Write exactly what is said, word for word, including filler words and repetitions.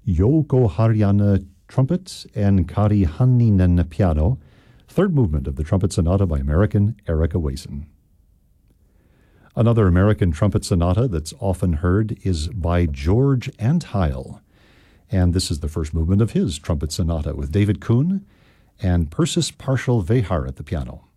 Jouko Harjanne trumpet and Kari Hanninen piano. Third movement of the Trumpet Sonata by American Erica Wason. Another American trumpet sonata that's often heard is by George Antheil, and this is the first movement of his trumpet sonata with David Kuhn and Persis Partial Vehar at the piano.